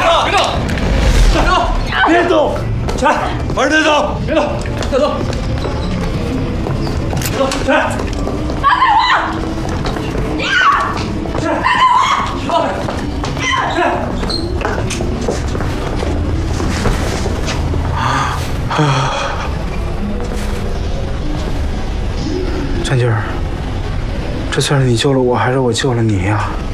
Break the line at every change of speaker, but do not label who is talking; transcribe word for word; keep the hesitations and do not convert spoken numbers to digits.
他！别动！别动！别动！起来，把人带走！别动！带走！别动！起来！
放开我！呀！
起来！
放开我！
放开！起来！啊！詹静儿，这算是你救了我，还是我救了你呀？